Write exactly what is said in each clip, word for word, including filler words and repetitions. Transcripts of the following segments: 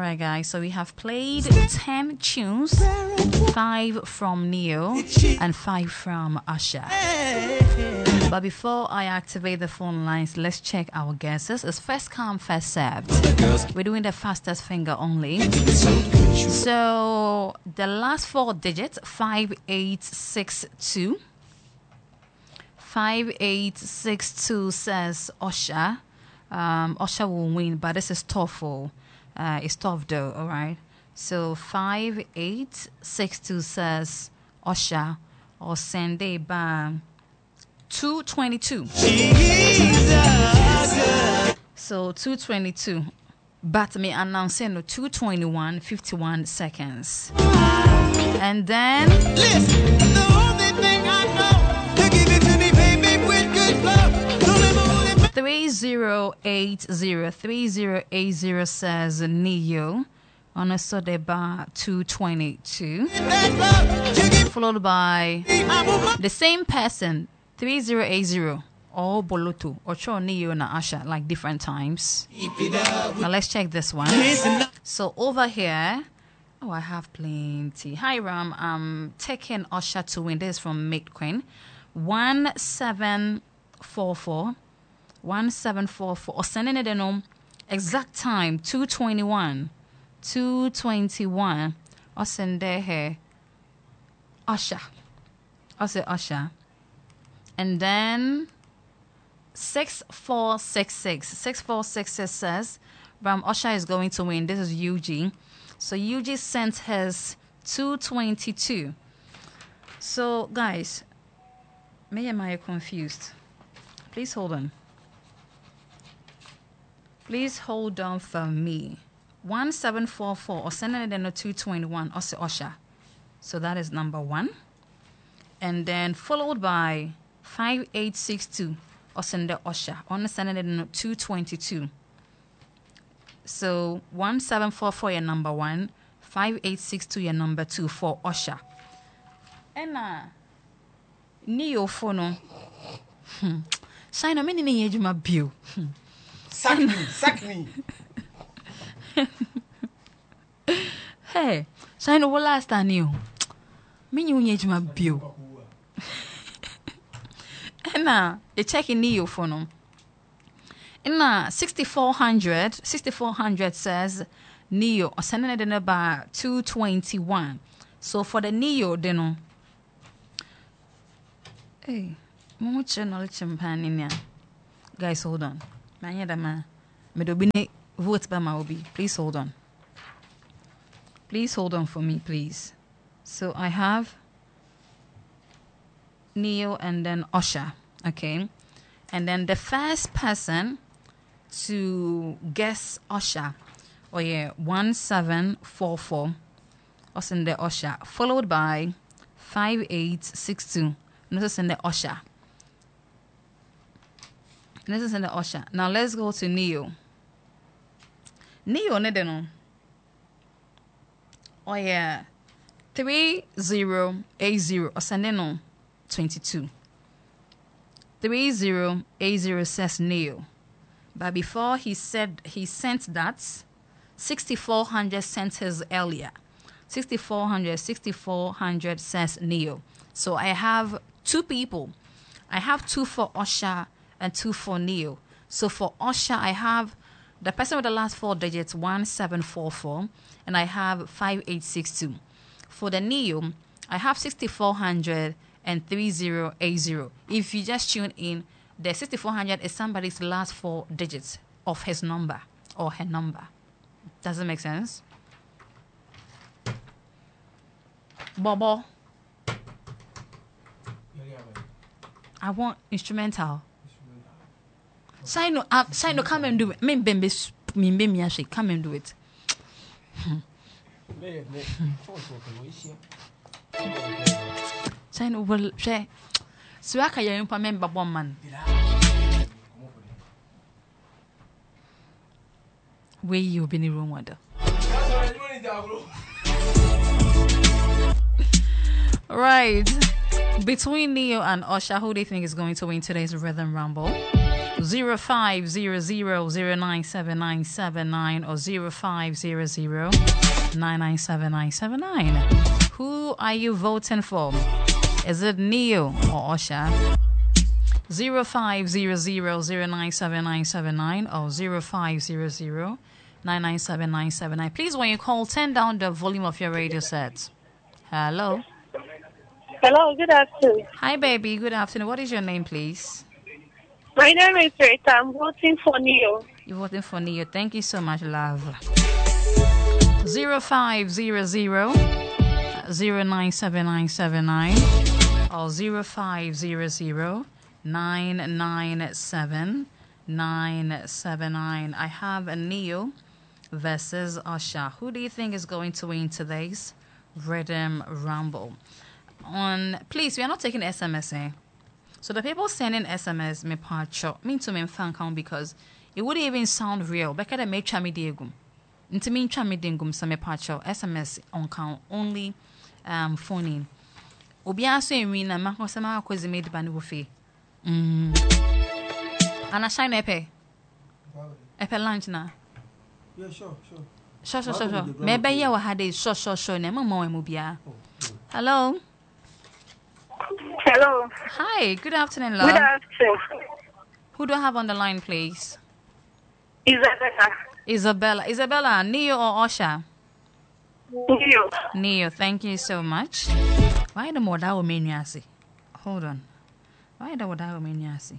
Alright guys, so we have played ten tunes, five from Neo and five from Usher. But before I activate the phone lines, let's check our guesses. It's first come, first served. We're doing the fastest finger only. So the last four digits, five eight six two. five eight six two says Usher. Um, Usher will win, but this is tough. For, uh, it's tough though, all right? So five eight six two says Usher or Sunday by two twenty-two. So two twenty-two. But me announcing no two twenty-one fifty-one seconds. And then listen, the only thing I know, you give it to me, baby, with good love. three zero eight zero three zero eight zero says Neo on a Sunday bar two twenty-two. Followed by the same person three zero eight zero. All Boloto or Cho Neo na Usher like different times. Now let's check this one. So over here, oh, I have plenty. Hi Ram, I'm taking Usher to win. This is from Mate Queen. One seven four four. One seven four four. Or sending it in exact time two twenty one. Two twenty one. Or send there here. Usher. I say Usher. And then six four six six. six four six six says Ram Usher is going to win. This is U G. So U G sent his two twenty-two. So guys, may am I confused? Please hold on. Please hold on for me. one seven four four or send it in a two twenty-one or say Usher. So that is number one. And then followed by five eight six two. Or send the Usher. On send it in two twenty-two. So one seven four four your number one, five eight six two your number two for Usher. And uh Neo phone. Hmm. Sign a minute in my bill. Sack me, sack me. Hey, sign what last time you. Me you age my bill. And uh, you checking Neo phone. And uh, sixty-four hundred, sixty-four hundred says Neo, or sending it in about two twenty-one. So for the Neo, then, know. Hey, more channel champagne in here. Guys, hold on. Man, yeah, man. Me do be vote by my obi. Please hold on. Please hold on for me, please. So I have Neo and then Usher. Okay, and then the first person to guess Usher, oh yeah, one seven four four, us in the Usher, followed by five eight six two, this is in the Usher. This is in the Usher. Now let's go to Neo. Neo, ne deno. Oh yeah, three zero eight zero, or sending on twenty two. three zero eight zero says Neo. But before he said he sent that, sixty-four hundred sent his earlier. sixty-four hundred, sixty-four hundred says Neo. So I have two people. I have two for Usher and two for Neo. So for Usher, I have the person with the last four digits, one seven four four, and I have five eight six two. For the Neo, I have sixty-four hundred and three zero eight zero. If you just tune in, the sixty-four hundred is somebody's last four digits of his number or her number. Does it make sense? Bobo. I want instrumental. Sign no up, sign no, come and do it. Me bembe me bembe yashi, come and do it. Sign over share. So I can you remember one man. Where you been in room wonder. Right. Between Neo and Usher, who do you think is going to win today's Rhythm Rumble? zero five zero zero zero nine seven nine seven nine or zero five zero zero nine nine seven nine seven nine. Who are you voting for? Is it Neo or Osha? zero five zero zero zero nine seven nine seven nine or zero five zero zero nine nine seven nine seven nine. Please, when you call, turn down the volume of your radio set. Hello. Hello, good afternoon. Hi, baby. Good afternoon. What is your name, please? My name is Rita. I'm voting for Neo. You're voting for Neo. Thank you so much, love. zero five zero zero zero nine seven nine seven nine or zero five zero zero nine nine seven nine seven nine. I have a Neo versus Usher. Who do you think is going to win today's Rhythm Rumble? On please, we are not taking S M S. Eh? So the people sending S M S me part mean to me fan count because it wouldn't even sound real. Better than me chami diegum. Into me chami diegum some me part S M S on count only um phoning. Obi aso enwi na mako sama akozi made ba no fe. Mm. Ana shine epe. Epe lunch na. Yeah, sure, sure. Sure, sure, sure, sure. Maybe you will have a sure, sure, sure. Na mama mo bia. Hello. Hello. Hi. Good afternoon, love. Good afternoon. Who do I have on the line, please? Isabella. Isabella. Isabella, Neo or Osha? Neo. Neo. Thank you so much. Why the more that woman you see? Hold on. Why the more that woman you see?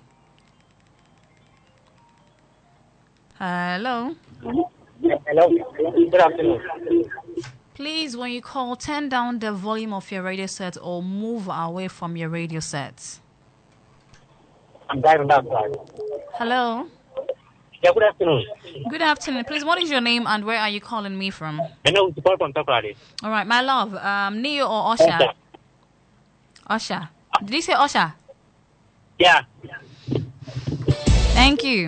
Hello. Hello. Good afternoon. Please, when you call, turn down the volume of your radio set or move away from your radio set. I'm driving back. Hello. Yeah, good afternoon. Good afternoon. Please, what is your name and where are you calling me from? I know it's call from Takrade. All right, my love. Um, Neo or Osha? Osha. Did you say Osha? Yeah. Thank you.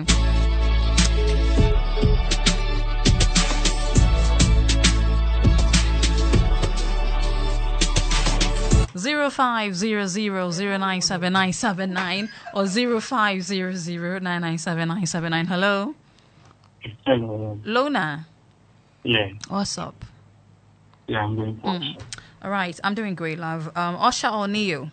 Zero five zero zero zero nine seven nine seven nine or zero five zero zero nine nine seven nine seven nine. Hello, Hello. Lona. Yeah. What's up? Yeah, I'm doing for Mm. All right, I'm doing great, love. Um, Osha or Neo?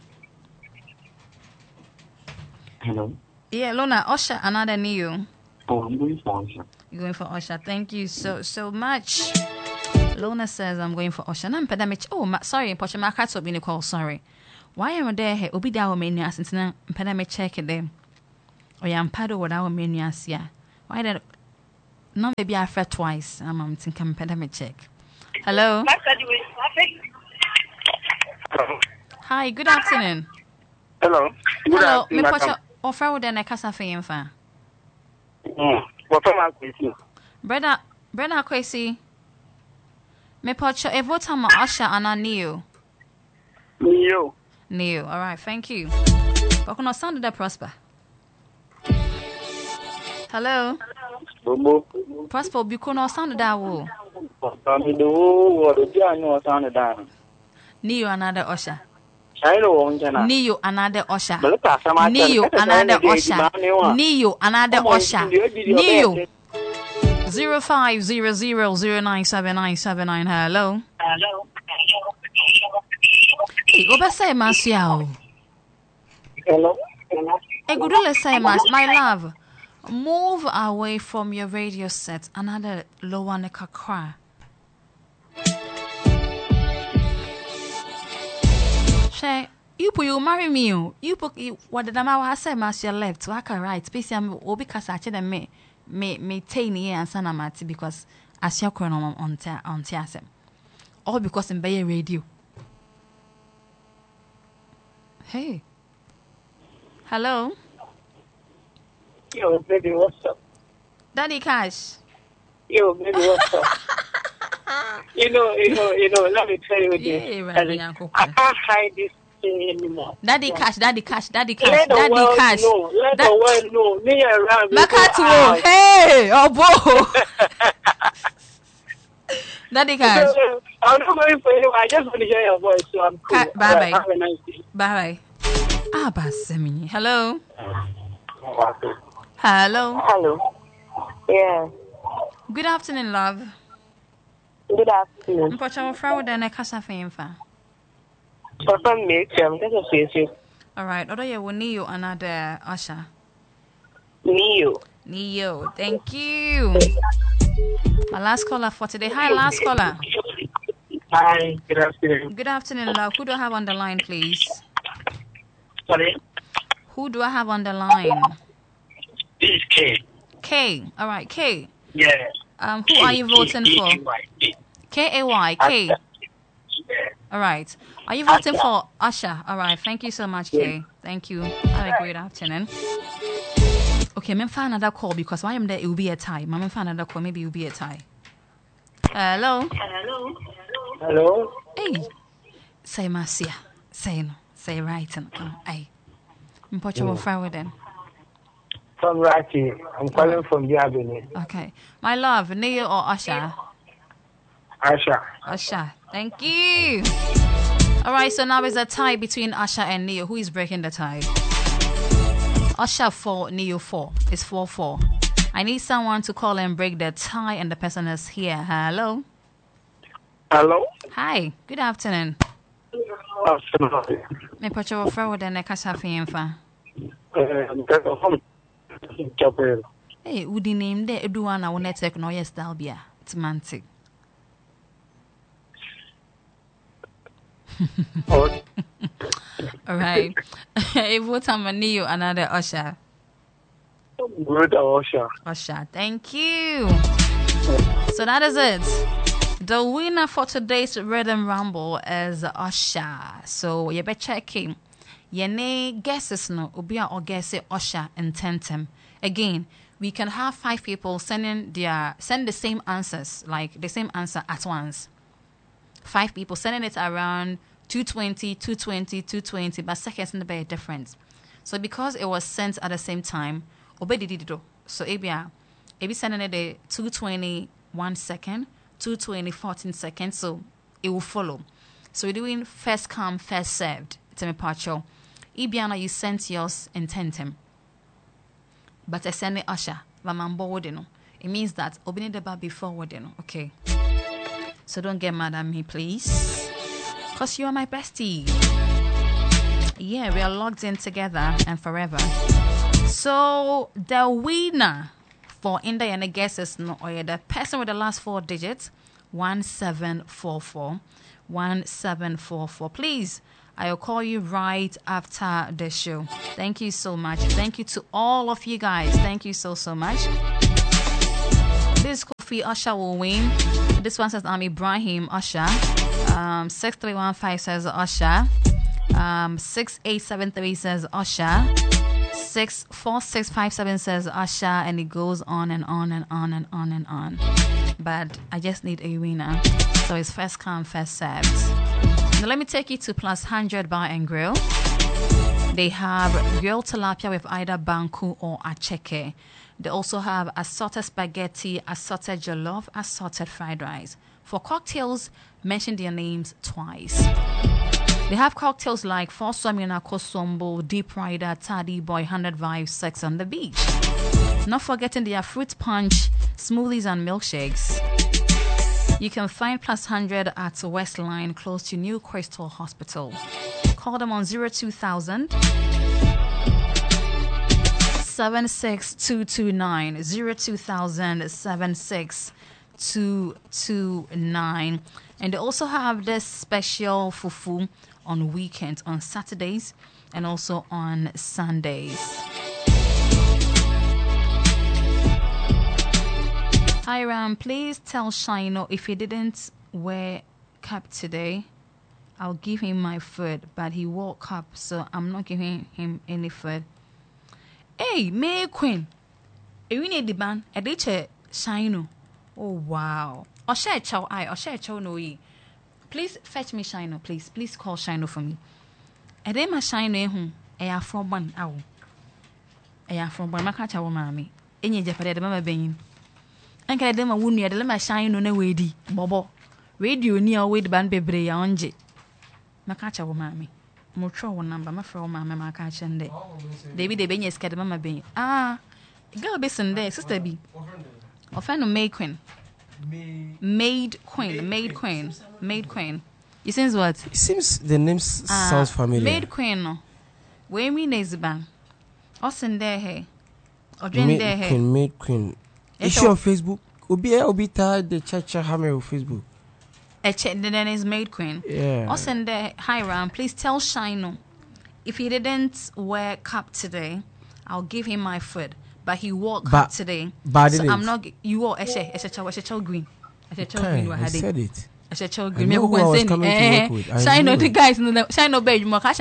Hello. Yeah, Lona. Osha, another Neo. Oh, I'm going for Osha. You're going for Osha. Thank you so so much. Lona says I'm going for Osha. I'm pedamich. Oh, ma, sorry, Pocha Markat's being call. Sorry. Why am I there? Hey, Obi da menu as in pedamich check it them. Oh, yeah, I'm paddle with our menu as yeah. Why that? No, maybe I fret twice. I'm um, thinking pedamich check. Hello. Hi. Good afternoon. Hello. Good Hello. Me afternoon. Pocha offer with an casa for fa. Mm. What am I going Brother, brother, Kwesi. Me Pocha a vote on Osha and a Neo. Neo. Neo. All right. Thank you. But can I sound that Prosper? Hello. Bobo. Prosper, you can sound that wo. I'm in the war. The piano sound down. Neo another Osha. I know one can. Neo another Osha. But look at some. Neo another Osha. Neo another Osha. Neo. Zero five zero zero zero nine seven nine seven nine. Hello. Hello. Hey, go back say Marcia. Hello. Hey, good let's say Mas, my love. Move away from your radio set. Another low one cry. Say, you put you marry me. You put what the I say Marcia left. Waka right. Basically, I'm obi kasache them me. Me me tiny and sana mati because as your chrono on ta on tiasem. All because in Bay Radio. Hey. Hello. Yo, baby, what's up? Daddy Cash. Yo, baby, what's up? you know, you know, you know. Let me tell you Yeah, this. right, Uncle. I can't hide this thing anymore. Daddy Cash, Daddy Cash, Daddy Cash, Let the Daddy world Cash. know. Let Da- the world know. Me around. Makatuo. Hey, oh boy. Daddy Cash. So, I'm not going for you. I just want to hear your voice, so I'm cool. Ka- bye bye. Have a nice day. Bye bye. Ah, Basemi. Hello. Hello. Hello. Yeah. Good afternoon, love. Good afternoon. Mpocha wofra wo da na kasa femfa. Papa me am kasa fefe. All right. Odo ye woni you another Asha. Neo. Neo. Thank you. My last caller for today. Hi, last caller. Hi, good afternoon. Good afternoon, love. Who do I have on the line, please? Sorry? Who do I have on the line? This is K. K. All right, K. Yeah. Um, who are you voting for? K A Y. K. All right. Are you voting for Asha? All right. Thank you so much, K. Thank you. Have a great afternoon. Okay, I'm find another call because while I'm there, it will be a tie. I'm find another call. Maybe it will be a tie. Hello. Hello. Hello? Hey. Say Marcia. Say no. Say right. And uh, aye. I'm putting your friend with them. From Rati. I'm calling from Yabini. Okay. My love, Neo or Asha? Asha. Asha. Thank you. All right, so now it's a tie between Asha and Neo. Who is breaking the tie? Asha four, Neo four. It's four four. I need someone to call and break the tie, and the person is here. Hello. Hello? Hi. Good afternoon. Afternoon. Me put your friend and the casa fienfa. Hey, would you name the Eduana or network no yes Dalbia? It's mantic. All right. If what I'm a Neo, another Asha. Good, Asha. Asha, thank you. So that is it. The winner for today's Rhythm Rumble is Asha. So you better check him. Your name guesses no, Ubia or guess it Asha and Tentem. Again, we can have five people sending their send the same answers, like the same answer at once. Five people sending it around two twenty, two twenty, two twenty, but seconds in the very difference. So because it was sent at the same time, obedi did do. So Abia, Abi sending it the two twenty one second, two twenty fourteen seconds, so it will follow. So we're doing first come, first served. It's a pacho. Ibiana, you sent yours in tentem. But I send it Asha, Vamambo. It means that obini deba before wedding, okay? So don't get mad at me, please. Because you are my bestie. Yeah, we are locked in together and forever. So the winner for India and the guesses no or the person with the last four digits, one seven four four. one seven four four. Please, I'll call you right after the show. Thank you so much. Thank you to all of you guys. Thank you so, so much. This coffee Asha will win. This one says I'm Ibrahim Asha. Um, six three one five says Asha. Um, six eight seven three says Asha. six four six five seven says Asha. And it goes on and on and on and on and on. But I just need a winner. So it's first come, first served. Now let me take you to Plus one hundred Bar and Grill. They have grilled tilapia with either banku or acheke. They also have assorted spaghetti, assorted jollof, assorted fried rice. For cocktails, mention their names twice. They have cocktails like Fosomina Kosombo, Deep Rider, Taddy Boy, one hundred Vibes, Sex on the Beach. Not forgetting their fruit punch, smoothies and milkshakes. You can find Plus one hundred at Westline, close to New Crystal Hospital. Call them on zero two thousand, seven six two two nine, zero two thousand, seven six two two nine. And they also have this special fufu on weekends, on Saturdays, and also on Sundays. Hi Ram, please tell Shino if he didn't wear cap today, I'll give him my food, but he wore cap, so I'm not giving him any food. Hey, May Queen, you need the band, a ditcher Shino. Oh wow. Or share chow I or share chow no ye. Please fetch me Shino, please. Please call Shino for me. A day my Shino home, a ya from one owl. A ya from one macacha mammy. Any Japanese mama being. And can I dem a wound near the lemma shine on a weedy, Bobo. Radio near weed band bebre onje. Macacha will mammy. Mucho one number, my friend, mamma, macacha and day. David de Benyas cat mamma being. Ah, Girl be Sunday, sister B. Offend maid queen. Maid queen, maid queen, maid queen. You seems what? It seems the name s- Ah, sounds familiar. Maid queen no. We mean is ban. O Sunday hey. O Maid Jen there hey. Queen, Maid Queen. Is Yes, she so- on Facebook? Obi Obi tied the church hammer on Facebook. A check the then is maid queen. Yeah. O Sunday hi Ram, please tell Shino if he didn't wear cap today, I'll give him my food. But he wore cap But- today. but I so didn't. I'm not gi- you wore eshe eshe chow eshe chow green. Eshe chow Okay, green we I had it. said it. Eshe chow I green. know Me who I was go coming to eh work with. I Shino knew the it. guys no Shino bed mo ka